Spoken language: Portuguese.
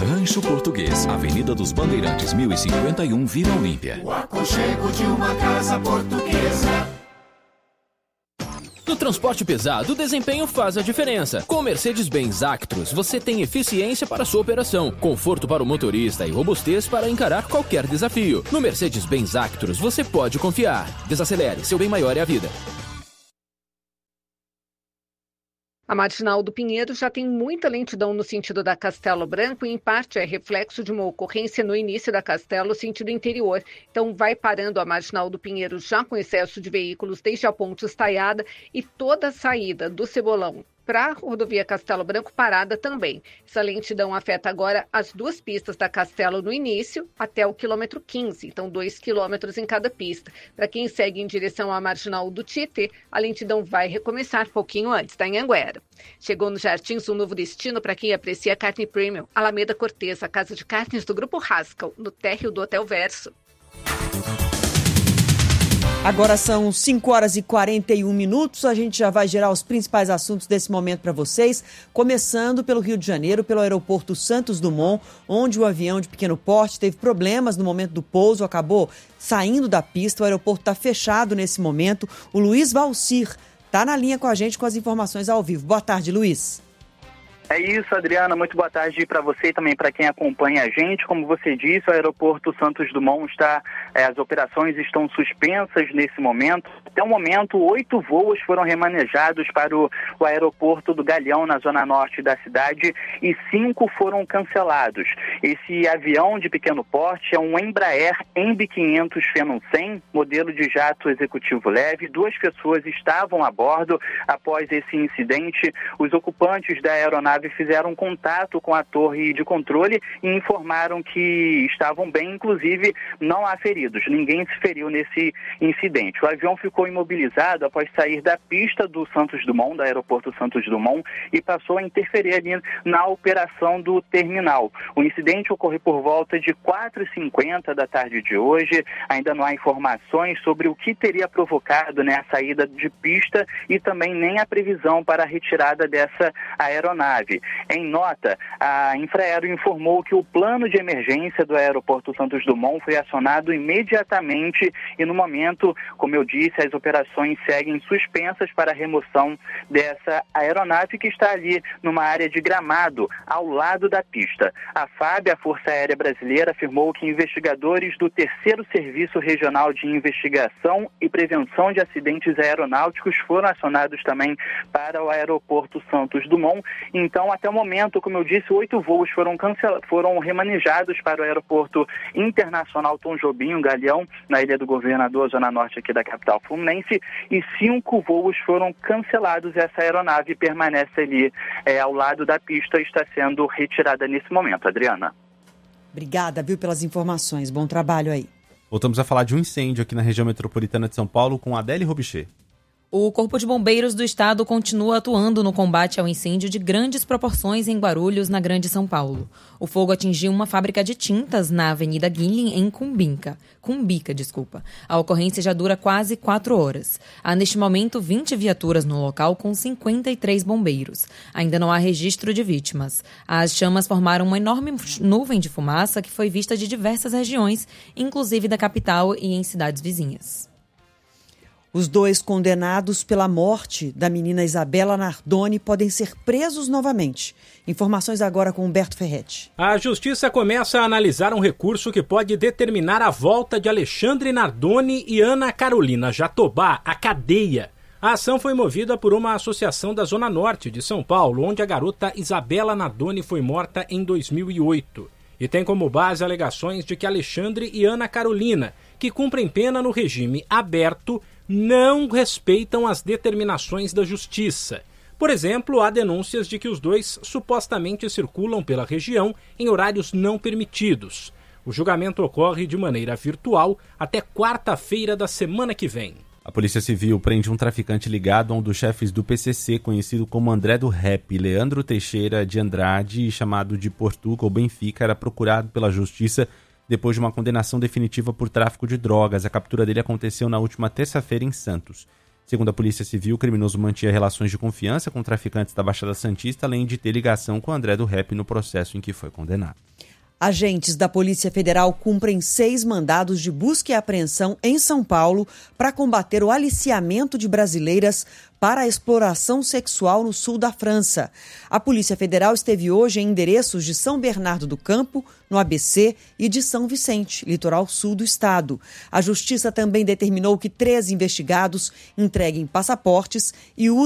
Rancho Português, Avenida dos Bandeirantes, 1051, Vila Olímpia. O aconchego de uma casa portuguesa. No transporte pesado, o desempenho faz a diferença. Com o Mercedes-Benz Actros, você tem eficiência para sua operação, conforto para o motorista e robustez para encarar qualquer desafio. No Mercedes-Benz Actros, você pode confiar. Desacelere, seu bem maior é a vida. A Marginal do Pinheiro já tem muita lentidão no sentido da Castelo Branco e, em parte, é reflexo de uma ocorrência no início da Castelo, sentido interior. Então, vai parando a Marginal do Pinheiro já com excesso de veículos desde a Ponte Estaiada e toda a saída do Cebolão para a rodovia Castelo Branco parada também. Essa lentidão afeta agora as duas pistas da Castelo no início até o quilômetro 15, então 2 quilômetros em cada pista. Para quem segue em direção à Marginal do Tietê, a lentidão vai recomeçar pouquinho antes, da Anhanguera. Chegou no Jardins um novo destino para quem aprecia carne premium. Alameda Cortez, a casa de carnes do Grupo Haskell, no térreo do Hotel Verso. Agora são 5 horas e 41 minutos, a gente já vai gerar os principais assuntos desse momento para vocês, começando pelo Rio de Janeiro, pelo aeroporto Santos Dumont, onde o avião de pequeno porte teve problemas no momento do pouso, acabou saindo da pista, o aeroporto está fechado nesse momento. O Luiz Valcir está na linha com a gente com as informações ao vivo. Boa tarde, Luiz. É isso, Adriana. Muito boa tarde para você e também para quem acompanha a gente. Como você disse, o aeroporto Santos Dumont as operações estão suspensas nesse momento. Até o momento, 8 voos foram remanejados para o aeroporto do Galeão, na zona norte da cidade, e 5 foram cancelados. Esse avião de pequeno porte é um Embraer MB500 Phenom 100, modelo de jato executivo leve. 2 pessoas estavam a bordo. Após esse incidente, os ocupantes da aeronave fizeram contato com a torre de controle e informaram que estavam bem, inclusive não há feridos. Ninguém se feriu nesse incidente. O avião ficou imobilizado após sair da pista do Santos Dumont, do aeroporto Santos Dumont, e passou a interferir ali na operação do terminal. O incidente ocorreu por volta de 4h50 da tarde de hoje. Ainda não há informações sobre o que teria provocado a saída de pista e também nem a previsão para a retirada dessa aeronave. Em nota, a Infraero informou que o plano de emergência do aeroporto Santos Dumont foi acionado imediatamente e, no momento, como eu disse, as operações seguem suspensas para a remoção dessa aeronave que está ali numa área de gramado, ao lado da pista. A FAB, a Força Aérea Brasileira, afirmou que investigadores do 3º Serviço Regional de Investigação e Prevenção de Acidentes Aeronáuticos foram acionados também para o aeroporto Santos Dumont. Então, até o momento, como eu disse, 8 voos foram remanejados para o aeroporto internacional Tom Jobim, Galeão, na Ilha do Governador, zona norte aqui da capital fluminense, e 5 voos foram cancelados. Essa aeronave permanece ali ao lado da pista e está sendo retirada nesse momento. Adriana. Obrigada, pelas informações. Bom trabalho aí. Voltamos a falar de um incêndio aqui na região metropolitana de São Paulo com Adélie Robichê. O Corpo de Bombeiros do Estado continua atuando no combate ao incêndio de grandes proporções em Guarulhos, na Grande São Paulo. O fogo atingiu uma fábrica de tintas na Avenida Guilhem, em Cumbica. A ocorrência já dura quase 4 horas. Há, neste momento, 20 viaturas no local com 53 bombeiros. Ainda não há registro de vítimas. As chamas formaram uma enorme nuvem de fumaça que foi vista de diversas regiões, inclusive da capital e em cidades vizinhas. Os 2 condenados pela morte da menina Isabela Nardoni podem ser presos novamente. Informações agora com Humberto Ferretti. A Justiça começa a analisar um recurso que pode determinar a volta de Alexandre Nardoni e Ana Carolina Jatobá à cadeia. A ação foi movida por uma associação da Zona Norte de São Paulo, onde a garota Isabela Nardoni foi morta em 2008. E tem como base alegações de que Alexandre e Ana Carolina, que cumprem pena no regime aberto, não respeitam as determinações da Justiça. Por exemplo, há denúncias de que os 2 supostamente circulam pela região em horários não permitidos. O julgamento ocorre de maneira virtual até quarta-feira da semana que vem. A Polícia Civil prende um traficante ligado a um dos chefes do PCC, conhecido como André do Rap. Leandro Teixeira de Andrade, chamado de Portugal Benfica, era procurado pela Justiça depois de uma condenação definitiva por tráfico de drogas. A captura dele aconteceu na última terça-feira em Santos. Segundo a Polícia Civil, o criminoso mantinha relações de confiança com traficantes da Baixada Santista, além de ter ligação com André do Rap no processo em que foi condenado. Agentes da Polícia Federal cumprem 6 mandados de busca e apreensão em São Paulo para combater o aliciamento de brasileiras para a exploração sexual no sul da França. A Polícia Federal esteve hoje em endereços de São Bernardo do Campo, no ABC, e de São Vicente, litoral sul do estado. A Justiça também determinou que 3 investigados entreguem passaportes e